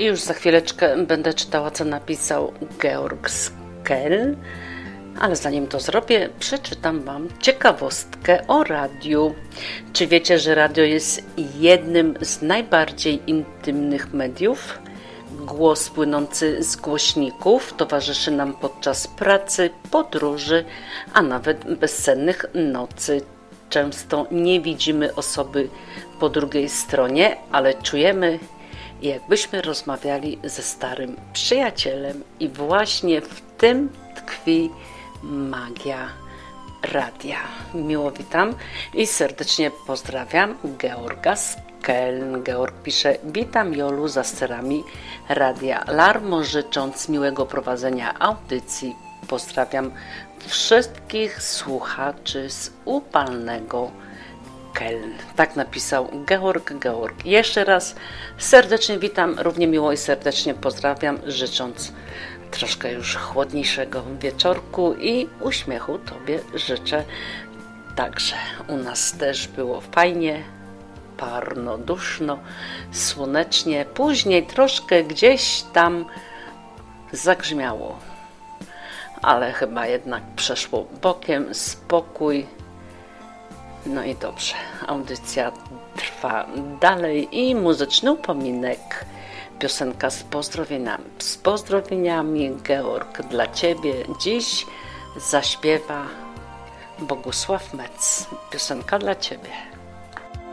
I już za chwileczkę będę czytała, co napisał Georg Skel, ale zanim to zrobię, przeczytam Wam ciekawostkę o radiu. Czy wiecie, że radio jest jednym z najbardziej intymnych mediów? Głos płynący z głośników towarzyszy nam podczas pracy, podróży, a nawet bezsennych nocy. Często nie widzimy osoby po drugiej stronie, ale czujemy, jakbyśmy rozmawiali ze starym przyjacielem. I właśnie w tym tkwi magia radia. Miło witam i serdecznie pozdrawiam Georga Skel. Georg pisze: witam Jolu za sterami Radia Larmo, życząc miłego prowadzenia audycji. Pozdrawiam wszystkich słuchaczy z upalnego Keln. Tak napisał Georg. Jeszcze raz serdecznie witam, równie miło i serdecznie pozdrawiam, życząc troszkę już chłodniejszego wieczorku i uśmiechu Tobie życzę. Także u nas też było fajnie, parno, duszno, słonecznie. Później troszkę gdzieś tam zagrzmiało, ale chyba jednak przeszło bokiem, spokój. No i dobrze, audycja trwa dalej i muzyczny upominek. Piosenka z pozdrowieniami. Z pozdrowieniami, Georg, dla Ciebie dziś zaśpiewa Bogusław Metz. Piosenka dla Ciebie.